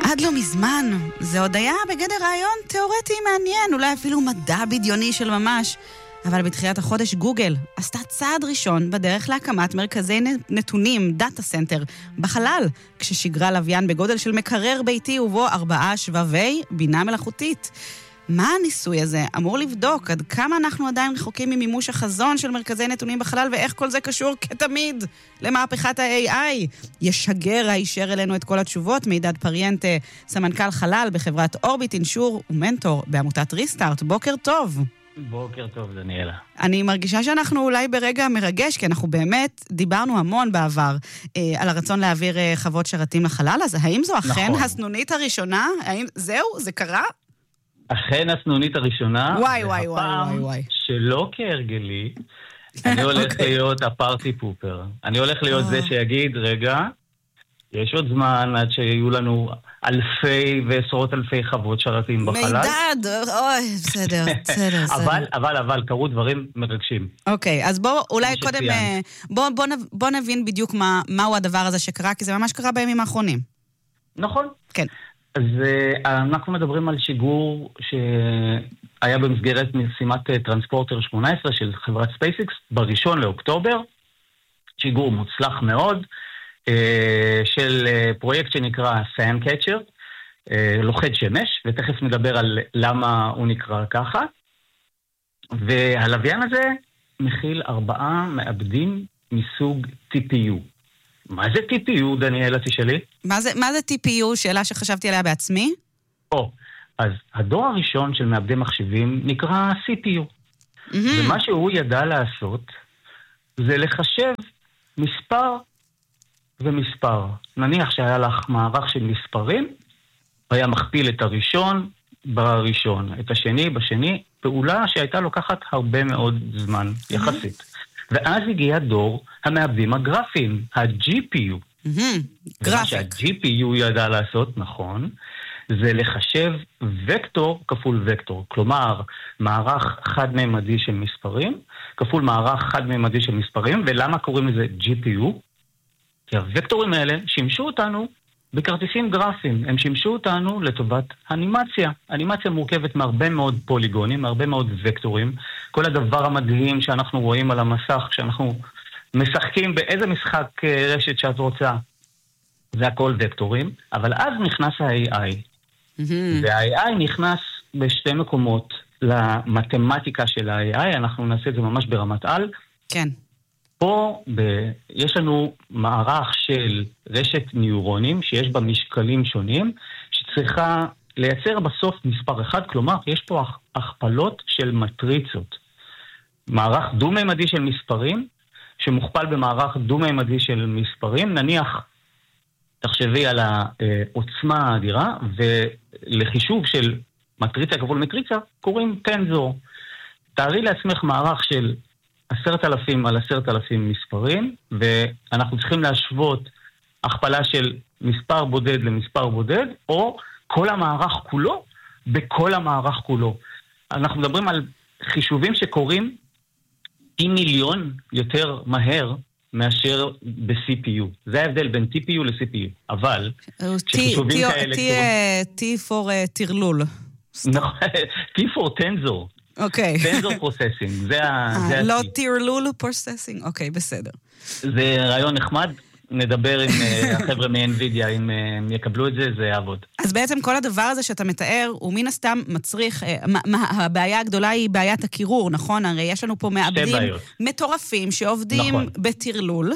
עד לא מזמן, זה עוד היה בגדר רעיון תיאורטי מעניין, אולי אפילו מדע בדיוני של ממש. אבל בתחילת החודש גוגל עשתה צעד ראשון בדרך להקמת מרכזי נתונים, דאטה סנטר, בחלל, כששגרה לוויין בגודל של מקרר ביתי ובו 4 שבבי בינה מלאכותית. מה הניסוי הזה אמור לבדוק? עד כמה אנחנו עדיין רחוקים ממימוש החזון של מרכזי נתונים בחלל, ואיך כל זה קשור כתמיד למהפכת ה-AI? ישגר הישר אלינו את כל התשובות, מידד פריאנטה, סמנכ"ל חלל בחברת אורביט אינשור ומנטור בעמותת ריסטארט. בוקר טוב. בוקר טוב, דניאלה. אני מרגישה שאנחנו אולי ברגע מרגש, כי אנחנו באמת דיברנו המון בעבר על הרצון להעביר חוות שרתים לחלל, אז האם זו אכן הסנונית הראשונה? האם זהו? זה קרה? אכן הסנונית הראשונה. וואי. שלא כהרגלי, אני הולך להיות הפארטי פופר. אני הולך להיות זה שיגיד, רגע, יש עוד זמן עד שיהיו לנו אלפי ועשרות אלפי חוות שרתים בחלל. מידד, אוי, בסדר. אבל קרו דברים מרגשים. אוקיי, אז בוא, אולי קודם, בוא נבין בדיוק מהו הדבר הזה שקרה, כי זה ממש קרה בימים האחרונים. נכון. כן. אז אנחנו מדברים על שיגור שהיה במסגרת משימת טרנספורטר 18 של חברת ספייסיקס ב1 לאוקטובר, שיגור מוצלח מאוד, של פרויקט שנקרא SandCatcher, לוחד שמש, ותכף נדבר על למה הוא נקרא ככה. והלוויין הזה מכיל 4 מעבדים מסוג TPU. מה זה TPU, דניאלה, תשאלי? מה זה TPU? שאלה שחשבתי עליה בעצמי. אז הדור הראשון של מעבדי מחשבים נקרא CPU. ומה שהוא ידע לעשות זה לחשב מספר ומספר. נניח שהיה לך מערך של מספרים, היה מכפיל את הראשון בראשון, את השני בשני, פעולה שהייתה לוקחת הרבה מאוד זמן יחסית. ואז הגיע דור המעבדים הגרפיים, ה-GPU. ומה שה-GPU ידע לעשות, נכון, זה לחשב וקטור כפול וקטור. כלומר, מערך חד-ממדי של מספרים, כפול מערך חד-ממדי של מספרים, ולמה קוראים לזה GPU? כי הוקטורים האלה שימשו אותנו בכרטיסים גרפיים, הם שימשו אותנו לטובת אנימציה. אנימציה מורכבת מהרבה מאוד פוליגונים, מהרבה מאוד וקטורים. כל הדבר המדהים שאנחנו רואים על המסך, כשאנחנו משחקים באיזה משחק רשת שאת רוצה, זה הכל וקטורים, אבל אז נכנס ה-AI. וה-AI נכנס בשתי מקומות למתמטיקה של ה-AI, אנחנו נעשה את זה ממש ברמת על. כן. פה יש לנו מערך של רשת ניורונים שיש בה משקלים שונים, שצריכה לייצר בסוף מספר אחד, כלומר יש פה הכפלות של מטריצות. מערך דו-ממדי של מספרים, שמוכפל במערך דו-ממדי של מספרים, נניח תחשבי על העוצמה האדירה, ולחישוב של מטריצה כפול מטריצה קוראים טנזור. תארי לעצמך מערך של 10,000 על 10,000 מספרים, ואנחנו צריכים להשוות הכפלה של מספר בודד למספר בודד, או כל המערך כולו בכל המערך כולו. אנחנו מדברים על חישובים שקורים פי מיליון יותר מהר מאשר ב-CPU. זה ההבדל בין TPU ל-CPU. אבל כשחישובים כאלה T for תרלול. T for tensor. אוקיי. טנזור פרוססינג, זה לא תירלול פרוססינג, אוקיי, בסדר. זה רעיון נחמד, נדבר עם החבר'ה מ-NVIDIA, אם יקבלו את זה, זה יעבוד. אז בעצם כל הדבר הזה שאתה מתאר, הוא מן הסתם מצריך, הבעיה הגדולה היא בעיית הקירור, נכון? הרי יש לנו פה מעבדים מטורפים שעובדים בתירלול,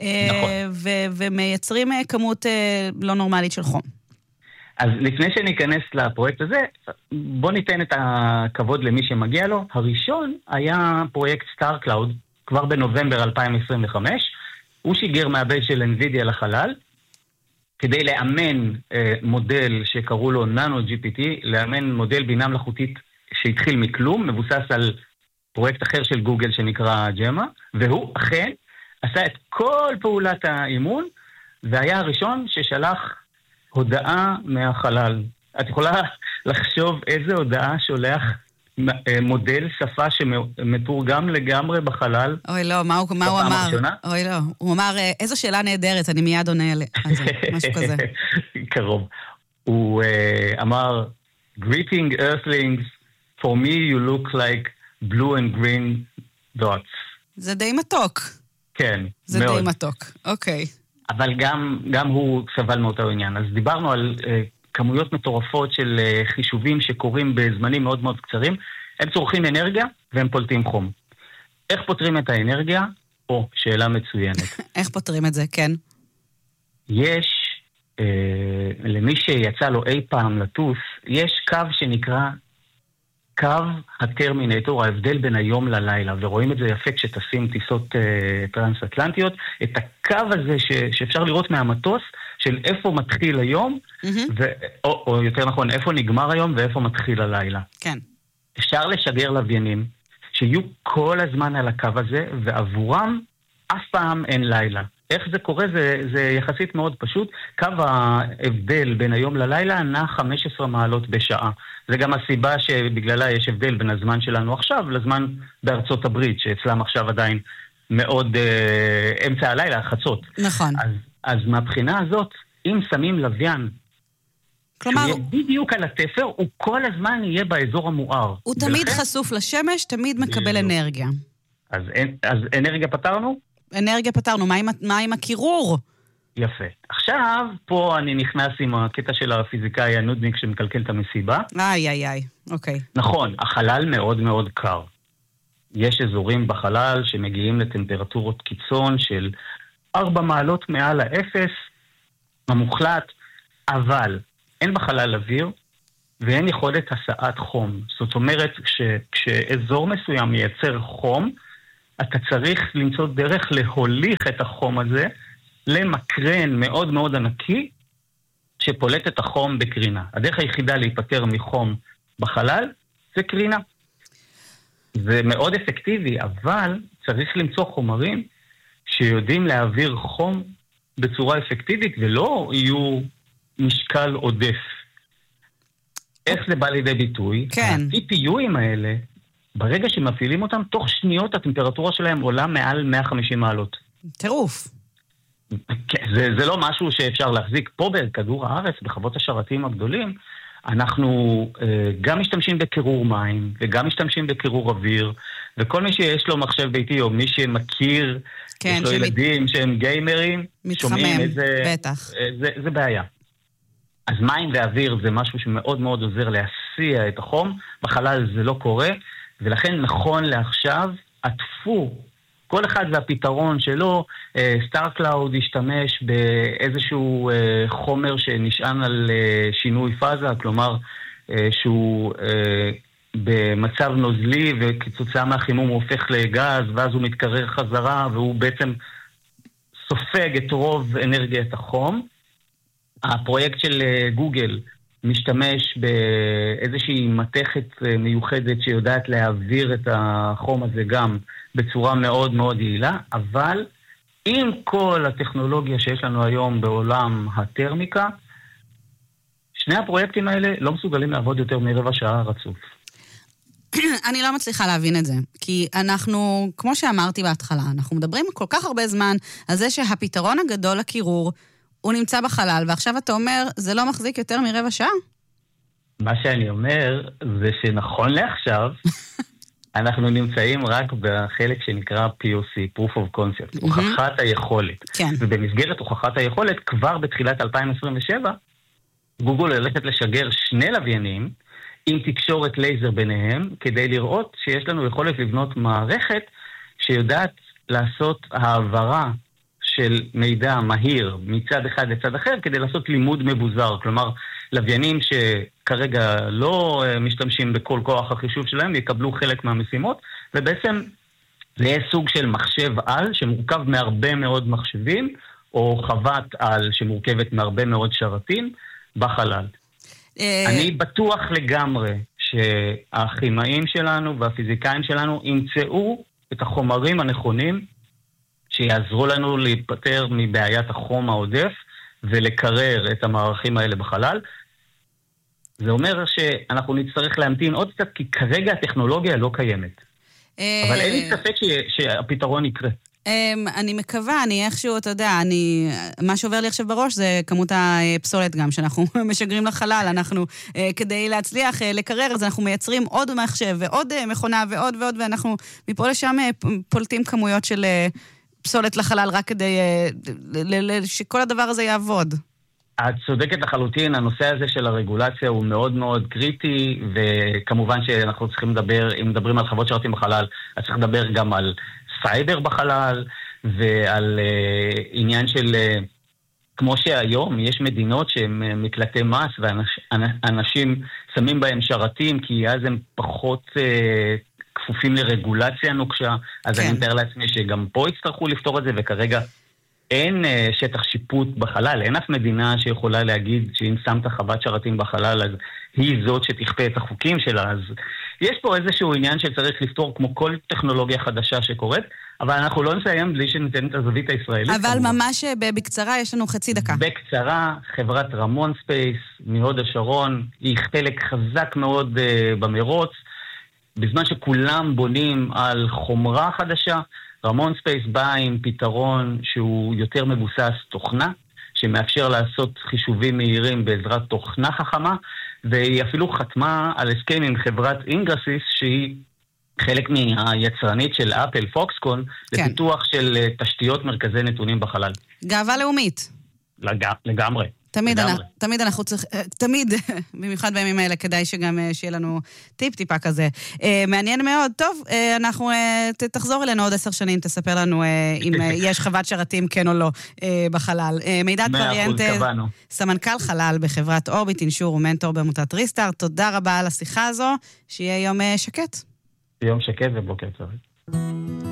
ומייצרים כמות לא נורמלית של חום. אז לפני שניכנס לפרויקט הזה, בוא ניתן את הכבוד למי שמגיע לו. הראשון היה פרויקט StarCloud, כבר בנובמבר 2025. הוא שיגר מעבד של NVIDIA לחלל, כדי לאמן מודל שקראו לו Nano-GPT, לאמן מודל בינה מלאכותית שהתחיל מכלום, מבוסס על פרויקט אחר של גוגל שנקרא ג'מה, והוא אכן עשה את כל פעולת האימון, והיה הראשון ששלח הודעה מהחלל. את יכולה לחשוב איזה הודעה שולח מודל שפה שמתורגם לגמרי בחלל? אוי לא, מה הוא אמר? אוי לא, הוא אמר, איזו שאלה נהדרת, אני מיד עונה עליה. משהו כזה. קרוב. הוא אמר, Greeting Earthlings, for me you look like blue and green dots. זה די מתוק. כן, זה מאוד. די מתוק, אוקיי. אבל גם הוא סבל מאותו עניין. אז דיברנו על כמויות מטורפות של חישובים שקורים בזמנים מאוד מאוד קצרים. הם צורכים אנרגיה והם פולטים חום. איך פותרים את האנרגיה? שאלה מצוינת. איך פותרים את זה, כן. יש, למי שיצא לו אי פעם לטוס, יש קו שנקרא קו הטרמינטור, ההבדל בין היום ללילה, ורואים את זה יפה כשטסים טיסות טרנס-אטלנטיות, את הקו הזה שאפשר לראות מהמטוס, של איפה מתחיל היום, או יותר נכון, איפה נגמר היום ואיפה מתחיל הלילה. כן. אפשר לשגר לוויינים, שיהיו כל הזמן על הקו הזה, ועבורם אף פעם אין לילה. איך זה קורה? זה יחסית מאוד פשוט. קו ההבדל בין היום ללילה נע 15 מעלות בשעה. זה גם הסיבה שבגללה יש הבדל בין הזמן שלנו עכשיו לזמן בארצות הברית, שאצלם עכשיו עדיין מאוד אמצע הלילה, חצות. נכון. אז מהבחינה הזאת, אם שמים לוויין, כלומר, שהוא יהיה בדיוק על התפר, הוא כל הזמן יהיה באזור המואר. הוא תמיד חשוף לשמש, תמיד מקבל אנרגיה. אז אנרגיה פתרנו? אנרגיה פתרנו, מה עם הקירור? יפה. עכשיו, פה אני נכנס עם הקטע של הפיזיקאי הנודניק שמקלקל את המסיבה. איי, אוקיי. נכון, החלל מאוד מאוד קר. יש אזורים בחלל שמגיעים לטמפרטורות קיצון של 4 מעלות מעל האפס, המוחלט, אבל אין בחלל אוויר ואין יכולת הסעת חום. זאת אומרת, כשאזור מסוים מייצר חום, אתה צריך למצוא דרך להוליך את החום הזה למקרן מאוד מאוד ענקי שפולט את החום בקרינה. הדרך היחידה להיפטר מחום בחלל זה קרינה. זה מאוד אפקטיבי, אבל צריך למצוא חומרים שיודעים להעביר חום בצורה אפקטיבית ולא יהיו משקל עודף. איך זה בא לידי ביטוי? כן. ה-TPU'ים האלה, ברגע שמפעילים אותם, תוך שניות הטמפרטורה שלהם עולה מעל 150 מעלות. טירוף. זה לא משהו שאפשר להחזיק פה בכדור הארץ, בחוות השרתים הגדולים. אנחנו גם משתמשים בקירור מים, וגם משתמשים בקירור אוויר, וכל מי שיש לו מחשב ביתי, או מי שמכיר, כן, יש לו ילדים שהם גיימרים, מתחמם, בטח. זה בעיה. אז מים ואוויר זה משהו שמאוד מאוד עוזר להסיע את החום, בחלל זה לא קורה, ולכן נכון לעכשיו, עטפו, כל אחד והפתרון שלו, סטארקלאוד ישתמש באיזשהו חומר שנשען על שינוי פאזה, כלומר שהוא במצב נוזלי וכתוצאה מהחימום הוא הופך לגז, ואז הוא מתקרר חזרה והוא בעצם סופג את רוב אנרגיית החום. הפרויקט של גוגל משתמש באיזושהי מתכת מיוחדת שיודעת להעביר את החום הזה גם בצורה מאוד מאוד יעילה, אבל עם כל הטכנולוגיה שיש לנו היום בעולם הטרמיקה, שני הפרויקטים האלה לא מסוגלים לעבוד יותר מרבע שעה רצוף. אני לא מצליחה להבין את זה, כי אנחנו, כמו שאמרתי בהתחלה, אנחנו מדברים כל כך הרבה זמן על זה שהפתרון הגדול לקירור הוא נמצא בחלל, ועכשיו אתה אומר, זה לא מחזיק יותר מרבע שעה? מה שאני אומר זה שנכון לעכשיו, אנחנו נמצאים רק בחלק שנקרא POC, Proof of Concept, הוכחת היכולת. כן. ובמסגרת הוכחת היכולת, כבר בתחילת 2027, גוגל הולכת לשגר 2 לוויינים, עם תקשורת לייזר ביניהם, כדי לראות שיש לנו יכולת לבנות מערכת שיודעת לעשות העברה של מידע מהיר מצד אחד לצד אחר, כדי לעשות לימוד מבוזר. כלומר, לוויינים שכרגע לא משתמשים בכל כוח החישוב שלהם, יקבלו חלק מהמשימות, ובעצם זה יהיה סוג של מחשב על, שמורכב מהרבה מאוד מחשבים, או חוות על שמורכבת מהרבה מאוד שרתים בחלל. אני בטוח לגמרי שהכימאים שלנו והפיזיקאים שלנו ימצאו את החומרים הנכונים שיעזרו לנו להיפטר מבעיית החום העודף ולקרר את המערכים האלה בחלל. זה אומר שאנחנו נצטרך להמתין עוד קצת, כי כרגע הטכנולוגיה לא קיימת. אבל אין לי ספק שהפתרון יקרה. אני מקווה, אני איכשהו, אתה יודע, מה שעובר לי עכשיו בראש זה כמות הפסולת גם, שאנחנו משגרים לחלל, אנחנו, כדי להצליח לקרר, אז אנחנו מייצרים עוד מחשב ועוד מכונה ועוד ועוד, ואנחנו מפה לשם פולטים כמויות של פסולת לחלל, רק כדי שכל הדבר הזה יעבוד. את צודקת לחלוטין, הנושא הזה של הרגולציה הוא מאוד מאוד קריטי, וכמובן שאנחנו צריכים לדבר, אם מדברים על חוות שרתים בחלל, אז צריך לדבר גם על סייבר בחלל, ועל עניין של, כמו שהיום, יש מדינות שהן מקלטי מס, ואנשים שמים בהם שרתים, כי אז הם פחות כפופים לרגולציה נוקשה, אז כן. אני מתאר לעצמי שגם פה יצטרכו לפתור את זה, וכרגע אין שטח שיפוט בחלל, אין אף מדינה שיכולה להגיד שאם שמת חוות שרתים בחלל, אז היא זאת שתכפה את החוקים שלה, אז יש פה איזשהו עניין שצריך לפתור כמו כל טכנולוגיה חדשה שקורית, אבל אנחנו לא נסיים בלי שניתן את הזווית הישראלית. אבל כמובן. ממש בקצרה, יש לנו חצי דקה. בקצרה, חברת רמון ספייס מהוד השרון, היא חלק חזק מאוד במרוץ, בזמן שכולם בונים על חומרה חדשה, רמון ספייס בא עם פתרון שהוא יותר מבוסס תוכנה, שמאפשר לעשות חישובים מהירים בעזרת תוכנה חכמה, והיא אפילו חתמה על הסכם עם חברת אינגרסיס, שהיא חלק מהיצרנית של אפל פוקסקון, כן. לפיתוח של תשתיות מרכזי נתונים בחלל. גאווה לאומית. לגמרי. תמיד אנחנו צריכים, תמיד, במיוחד בימים האלה, כדאי שגם שיהיה לנו טיפה כזה. מעניין מאוד. טוב, אנחנו, תחזור אלינו עוד 10 שנים, תספר לנו אם יש חוות שרתים, כן או לא, בחלל. מידד פריאנט, סמנכ"ל חלל בחברת אורביט, אינשור ומנטור בעמותת ריסטארט. תודה רבה על השיחה הזו, שיהיה יום שקט. יום שקט ובוקר טוב.